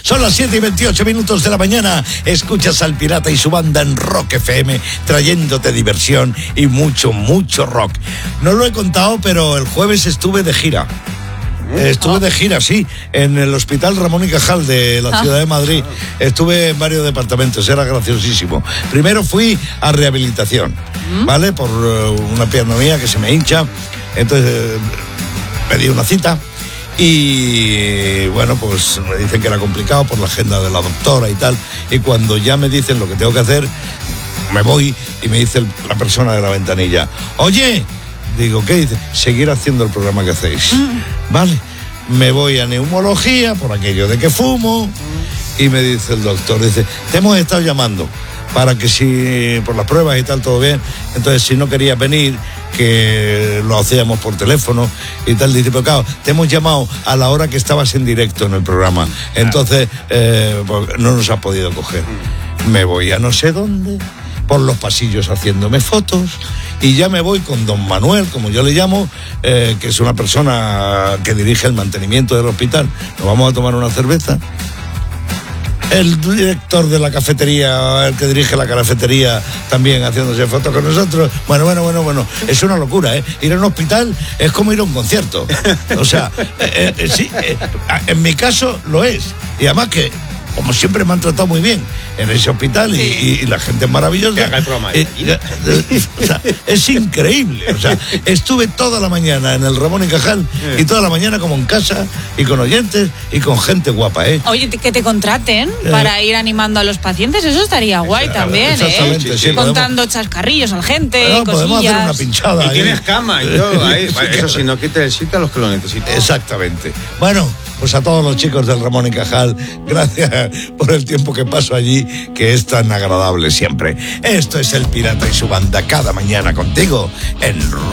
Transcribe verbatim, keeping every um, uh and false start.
Son las siete y veintiocho minutos de la mañana. Escuchas al Pirata y su banda en Rock F M, trayéndote diversión y mucho, mucho rock. No lo he contado, pero el jueves estuve de gira. Estuve de gira, sí, en el Hospital Ramón y Cajal de la ciudad de Madrid. Estuve en varios departamentos, era graciosísimo. Primero fui a rehabilitación, ¿vale? Por uh, una pierna mía que se me hincha. Entonces eh, pedí una cita y, bueno, pues me dicen que era complicado por la agenda de la doctora y tal. Y cuando ya me dicen lo que tengo que hacer, me voy y me dice la persona de la ventanilla: oye, digo, ¿qué dice? Seguir haciendo el programa que hacéis. Mm. Vale, me voy a neumología por aquello de que fumo. Mm. Y me dice el doctor, dice, te hemos estado llamando para que si por las pruebas y tal todo bien, entonces si no querías venir, que lo hacíamos por teléfono y tal. Dice, pero claro, te hemos llamado a la hora que estabas en directo en el programa, entonces eh, pues, no nos has podido coger. Mm. Me voy a no sé dónde, por los pasillos haciéndome fotos, y ya me voy con don Manuel, como yo le llamo, eh, que es una persona que dirige el mantenimiento del hospital. Nos vamos a tomar una cerveza. El director de la cafetería, el que dirige la cafetería, también haciéndose fotos con nosotros. Bueno, bueno, bueno, bueno, es una locura, ¿eh? Ir a un hospital es como ir a un concierto. O sea, eh, eh, sí, eh, en mi caso lo es. Y además que, como siempre, me han tratado muy bien en ese hospital, sí. y, y la gente es maravillosa. Que haga el programa. Eh, eh, o sea, es increíble. O sea, estuve toda la mañana en el Ramón y Cajal, sí. y toda la mañana como en casa, y con oyentes, y con gente guapa, ¿eh? Oye, que te contraten eh. para ir animando a los pacientes, eso estaría guay Exacto, también, exactamente, ¿eh? sí, sí, contando podemos, chascarrillos a la gente, bueno, cosillas. Podemos hacer una pinchada. Y ahí. tienes cama y todo ahí. Eso sí, no quite el sitio a los que lo necesitan. Exactamente. Bueno, pues a todos los chicos del Ramón y Cajal, gracias por el tiempo que paso allí, que es tan agradable siempre. Esto es el Pirata y su banda, cada mañana contigo en